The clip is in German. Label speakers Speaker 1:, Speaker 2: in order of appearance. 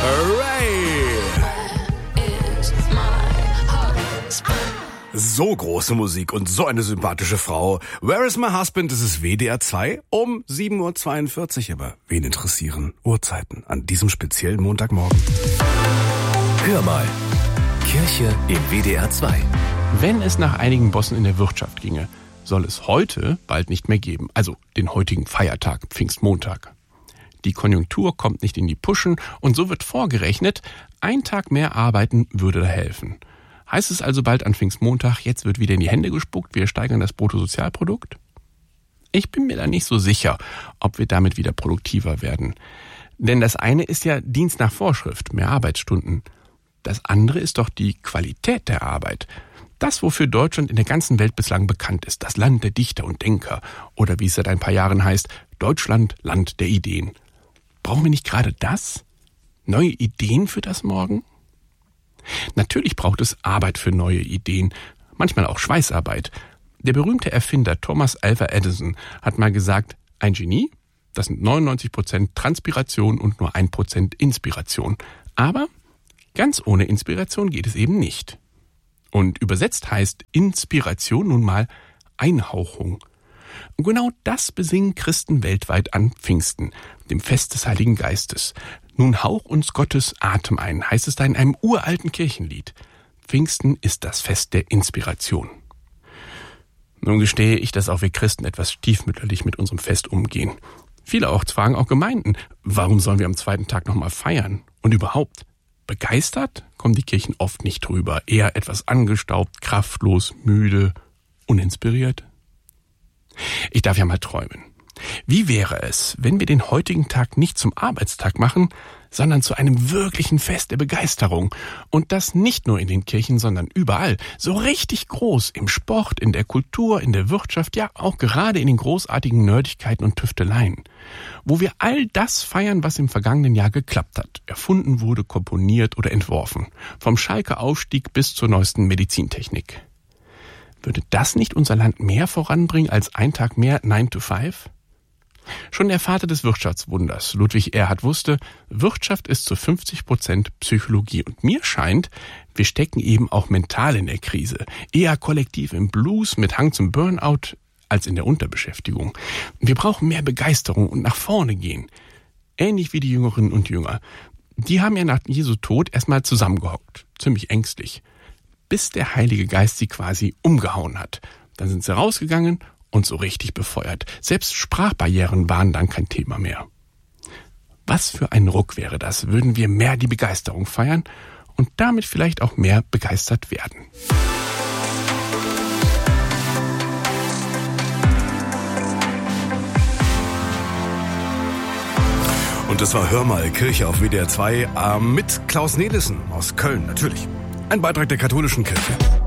Speaker 1: Ray. So große Musik und so eine sympathische Frau. Where is my husband? Das ist WDR 2 um 7.42 Uhr. Aber wen interessieren Uhrzeiten an diesem speziellen Montagmorgen?
Speaker 2: Hör mal. Kirche im WDR 2.
Speaker 3: Wenn es nach einigen Bossen in der Wirtschaft ginge, soll es heute bald nicht mehr geben. Also den heutigen Feiertag, Pfingstmontag. Die Konjunktur kommt nicht in die Puschen und so wird vorgerechnet, ein Tag mehr arbeiten würde da helfen. Heißt es also bald an Pfingstmontag, jetzt wird wieder in die Hände gespuckt, wir steigern das Bruttosozialprodukt? Ich bin mir da nicht so sicher, ob wir damit wieder produktiver werden. Denn das eine ist ja Dienst nach Vorschrift, mehr Arbeitsstunden. Das andere ist doch die Qualität der Arbeit. Das, wofür Deutschland in der ganzen Welt bislang bekannt ist, das Land der Dichter und Denker. Oder wie es seit ein paar Jahren heißt, Deutschland, Land der Ideen. Brauchen wir nicht gerade das? Neue Ideen für das Morgen? Natürlich braucht es Arbeit für neue Ideen, manchmal auch Schweißarbeit. Der berühmte Erfinder Thomas Alva Edison hat mal gesagt, ein Genie, das sind 99% Transpiration und nur 1% Inspiration. Aber ganz ohne Inspiration geht es eben nicht. Und übersetzt heißt Inspiration nun mal Einhauchung. Und genau das besingen Christen weltweit an Pfingsten, dem Fest des Heiligen Geistes. Nun hauch uns Gottes Atem ein, heißt es da in einem uralten Kirchenlied. Pfingsten ist das Fest der Inspiration. Nun gestehe ich, dass auch wir Christen etwas stiefmütterlich mit unserem Fest umgehen. Viele auch fragen auch Gemeinden, warum sollen wir am zweiten Tag nochmal feiern? Und überhaupt, begeistert kommen die Kirchen oft nicht drüber, eher etwas angestaubt, kraftlos, müde, uninspiriert. Ich darf ja mal träumen. Wie wäre es, wenn wir den heutigen Tag nicht zum Arbeitstag machen, sondern zu einem wirklichen Fest der Begeisterung? Und das nicht nur in den Kirchen, sondern überall. So richtig groß. Im Sport, in der Kultur, in der Wirtschaft, ja auch gerade in den großartigen Nerdigkeiten und Tüfteleien. Wo wir all das feiern, was im vergangenen Jahr geklappt hat. Erfunden wurde, komponiert oder entworfen. Vom Schalker Aufstieg bis zur neuesten Medizintechnik. Würde das nicht unser Land mehr voranbringen als ein Tag mehr 9 to 5? Schon der Vater des Wirtschaftswunders, Ludwig Erhard, wusste, Wirtschaft ist zu 50% Psychologie. Und mir scheint, wir stecken eben auch mental in der Krise. Eher kollektiv im Blues mit Hang zum Burnout als in der Unterbeschäftigung. Wir brauchen mehr Begeisterung und nach vorne gehen. Ähnlich wie die Jüngerinnen und Jünger. Die haben ja nach Jesu Tod erstmal zusammengehockt, ziemlich ängstlich, bis der Heilige Geist sie quasi umgehauen hat. Dann sind sie rausgegangen und so richtig befeuert. Selbst Sprachbarrieren waren dann kein Thema mehr. Was für ein Ruck wäre das, würden wir mehr die Begeisterung feiern und damit vielleicht auch mehr begeistert werden.
Speaker 1: Und das war Hör mal, Kirche auf WDR 2 mit Klaus Nelissen aus Köln, natürlich. Ein Beitrag der katholischen Kirche.